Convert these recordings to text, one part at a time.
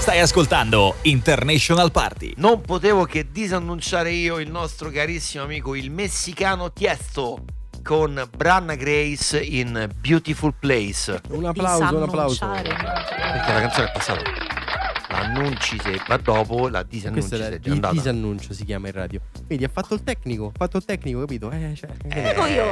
Stai ascoltando International Party. Non potevo che disannunciare io il nostro carissimo amico il messicano Tiesto con Branna Grace in Beautiful Place. Un applauso. Perché la canzone è passata. L'annunci se va dopo, la disannunci Questo se è è già andata. disannuncio, si chiama in radio. Vedi, ha fatto il tecnico, capito? Dico io.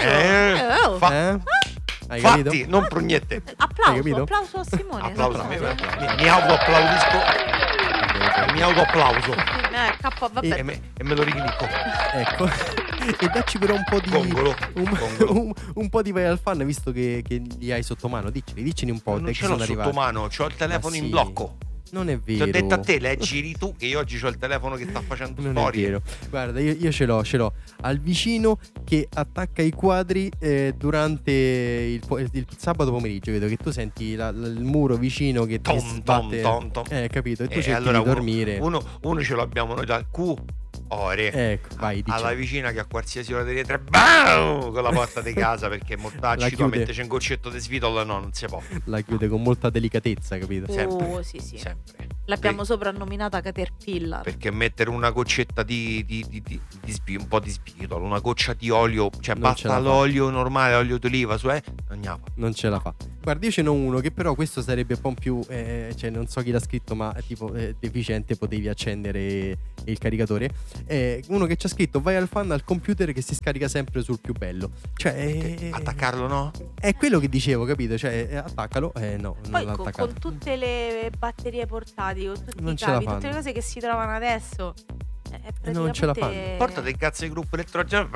Hai capito? Fatti, non prognette. Applauso a Simone. Applauso a me. Mi autoapplaudisco. Mi autoapplauso. Vabbè. E me lo riclicco. Ecco. E dacci però un po' di Gongolo. un po' di vai al fan, visto che li hai sotto mano. Diccini un po'. Non ce l'ho sotto mano, c'ho il telefono in blocco. Non è vero. Ti ho detto a te, leggili tu che io oggi c'ho il telefono che sta facendo non storie. È vero. Guarda, io ce l'ho al vicino che attacca i quadri durante il sabato pomeriggio. Vedo che tu senti il muro vicino che ti sbatte. Capito? E tu cerchi allora di dormire. Uno ce l'abbiamo noi dal ore. Ecco, vai, alla vicina che a qualsiasi ora delle 3 BAM con la porta di casa perché mortacci tu metterci un goccetto di svitolo, no, non si può. La chiude con molta delicatezza, capito? Sempre, sì. Sempre. L'abbiamo soprannominata Caterpillar. Perché mettere una goccetta di un po' di svitolo, una goccia di olio, cioè basta l'olio normale, olio d'oliva, non ce la fa. Guarda, io ce n'ho uno che però questo sarebbe un po' più cioè non so chi l'ha scritto, ma tipo deficiente, potevi accendere il caricatore. Uno che c'ha scritto vai al fan al computer che si scarica sempre sul più bello. Cioè attaccarlo, no? È quello che dicevo, capito? Cioè attaccalo, no, poi non l'ha attaccato. Con tutte le batterie portatili, con tutti non i ce cavi, la tutte le cose che si trovano adesso, non ce la fanno. Portate il cazzo di gruppo elettrogeno.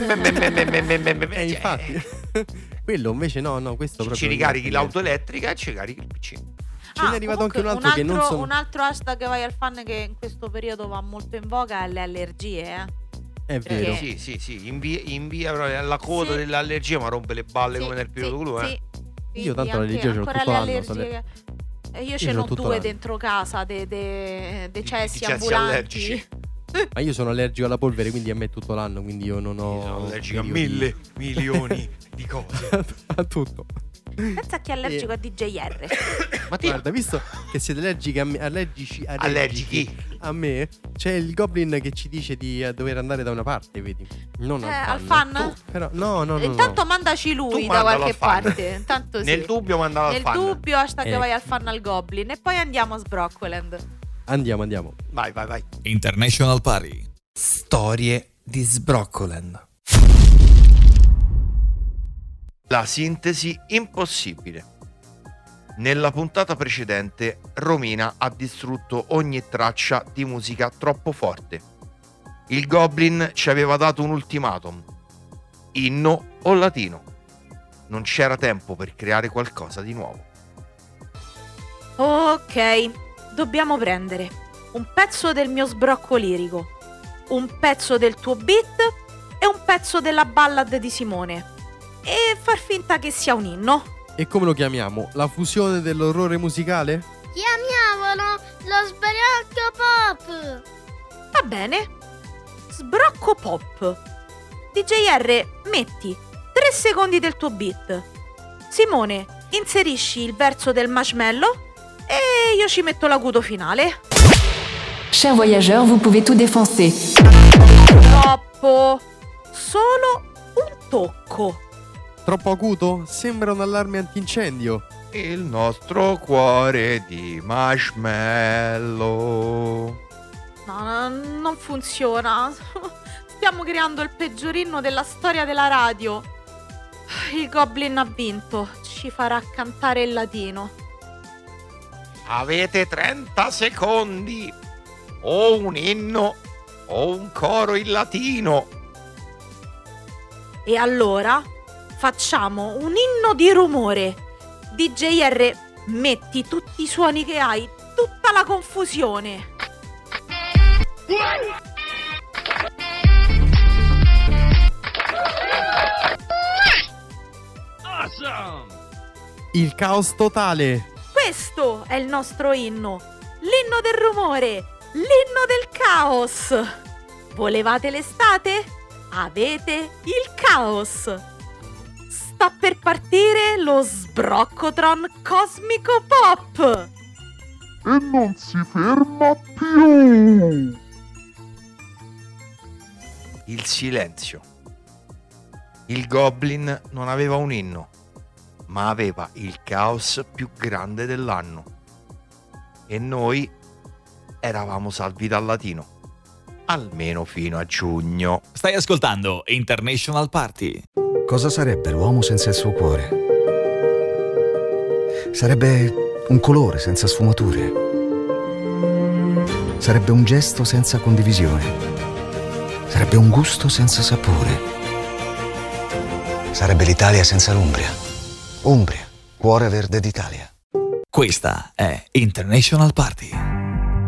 Infatti quello invece no, questo proprio ci ricarichi l'auto elettrica e ci carichi il PC. Ce n'è arrivato anche un altro che non sono... Un altro hashtag vai al fan che in questo periodo va molto in voga è le allergie, È vero. Sì, invia però la coda dell'allergia, ma rompe le balle come nel periodo blu, Io tanto l'allergia ce l'ho tutto l'anno. Io ce n'ho due dentro casa, dei cessi ambulanti. Allergici. Ma io sono allergico alla polvere, quindi a me tutto l'anno, quindi io non ho... Io sono allergico a 1.000 milioni di cose. A tutto. Pensa a chi è allergico a DJR. Ma guarda, visto che siete allergici a me, c'è il Goblin che ci dice di dover andare da una parte, vedi? Non al fan? Però, no. Intanto mandaci lui da qualche parte. Intanto nel dubbio mandalo al fan. Nel dubbio hashtag vai al fan al Goblin. E poi andiamo a Sbroccoland. Andiamo. Vai. International Party. Storie di Sbroccoland. La sintesi impossibile. Nella puntata precedente Romina ha distrutto ogni traccia di musica troppo forte. Il Goblin ci aveva dato un ultimatum: inno o latino. Non c'era tempo per creare qualcosa di nuovo. Ok, dobbiamo prendere un pezzo del mio sbrocco lirico, un pezzo del tuo beat e un pezzo della ballad di Simone e far finta che sia un inno. E come lo chiamiamo? La fusione dell'orrore musicale? Chiamiamolo lo sbrocco pop. Va bene, sbrocco pop. DJR, metti 3 secondi del tuo beat. Simone, inserisci il verso del marshmallow e io ci metto l'acuto finale. Chers voyageurs, vous pouvez tout défoncer. Troppo. Solo un tocco. Troppo acuto? Sembra un allarme antincendio. Il nostro cuore di marshmallow. No, non funziona. Stiamo creando il peggior inno della storia della radio. Il Goblin ha vinto. Ci farà cantare il latino. Avete 30 secondi. O un inno o un coro in latino. E allora facciamo un inno di rumore. DJR, metti tutti i suoni che hai, tutta la confusione. Awesome! Il caos totale. Questo è il nostro inno. L'inno del rumore, l'inno del caos. Volevate l'estate? Avete il caos. Sta per partire lo Sbroccotron Cosmico Pop. e non si ferma più. Il silenzio. Il Goblin non aveva un inno, ma aveva il caos più grande dell'anno. E noi eravamo salvi dal latino, almeno fino a giugno. Stai ascoltando International Party. Cosa sarebbe l'uomo senza il suo cuore? Sarebbe un colore senza sfumature. Sarebbe un gesto senza condivisione. Sarebbe un gusto senza sapore. Sarebbe l'Italia senza l'Umbria. Umbria, cuore verde d'Italia. Questa è International Party.